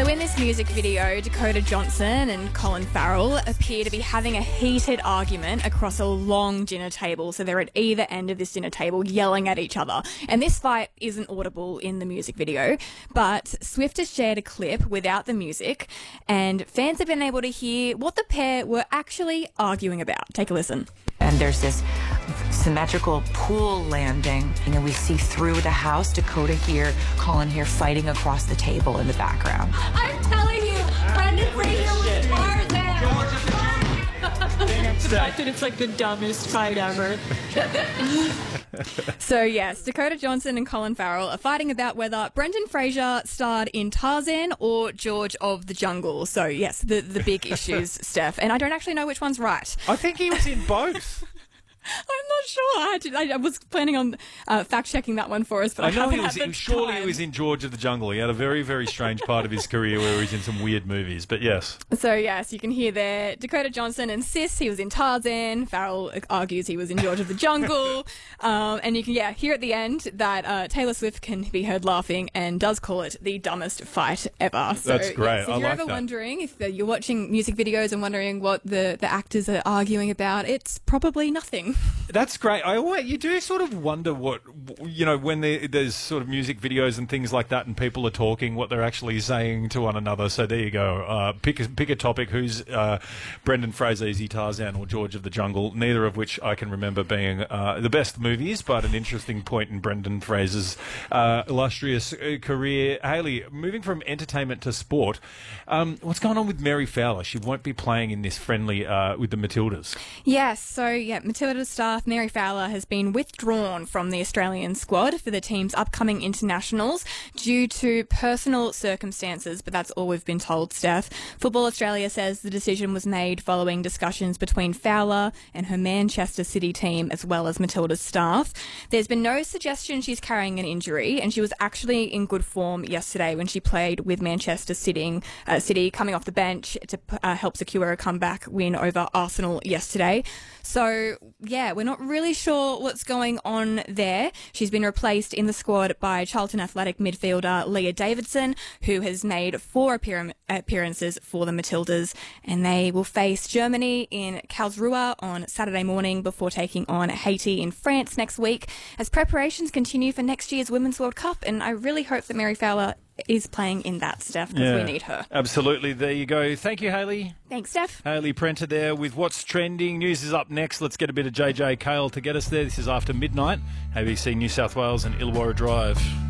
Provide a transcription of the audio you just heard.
So in this music video, Dakota Johnson and Colin Farrell appear to be having a heated argument across a long dinner table. So they're at either end of this dinner table yelling at each other. And this fight isn't audible in the music video, but Swift has shared a clip without the music, and fans have been able to hear what the pair were actually arguing about. Take a listen. And there's this symmetrical pool landing. You know, we see through the house, Dakota here, Colin here, fighting across the table in the background. I'm telling you, Brendan Fraser was Tarzan. It's like the dumbest fight ever. So yes, Dakota Johnson and Colin Farrell are fighting about whether Brendan Fraser starred in Tarzan or George of the Jungle. So yes, the big issues, Steph. And I don't actually know which one's right. I think he was in both. I'm not sure. I was planning on fact-checking that one for us, but I know haven't he was. had the Surely time. he was in George of the Jungle. He had a very, very strange part of his career where he was in some weird movies. But yes. So yes, you can hear there. Dakota Johnson insists he was in Tarzan. Farrell argues he was in George of the Jungle. And you can hear at the end that Taylor Swift can be heard laughing and does call it the dumbest fight ever. So, That's great. Yes, I if you're like ever that. wondering, if you're watching music videos and wondering what the actors are arguing about, it's probably nothing. That's great. You do sort of wonder what, when there's sort of music videos and things like that and people are talking, what they're actually saying to one another. So there you go. Pick a topic. Who's Brendan Fraser, is he Tarzan or George of the Jungle? Neither of which I can remember being the best movies, but an interesting point in Brendan Fraser's illustrious career. Hayley, moving from entertainment to sport, what's going on with Mary Fowler? She won't be playing in this friendly with the Matildas. Yes, so Matilda's star Mary Fowler has been withdrawn from the Australian squad for the team's upcoming internationals due to personal circumstances, but that's all we've been told, Steph. Football Australia says the decision was made following discussions between Fowler and her Manchester City team as well as Matilda's staff. There's been no suggestion she's carrying an injury, and she was actually in good form yesterday when she played with Manchester City coming off the bench to help secure a comeback win over Arsenal yesterday. So, we're not really sure what's going on there. She's been replaced in the squad by Charlton Athletic midfielder Leah Davidson, who has made 4 appearances for the Matildas, and they will face Germany in Karlsruhe on Saturday morning before taking on Haiti in France next week as preparations continue for next year's Women's World Cup. And I really hope that Mary Fowler is playing in that, Steph, because we need her. Absolutely. There you go. Thank you, Hayley. Thanks, Steph. Hayley Prenter there with What's Trending. News is up next. Let's get a bit of JJ Cale to get us there. This is After Midnight, ABC New South Wales and Illawarra Drive.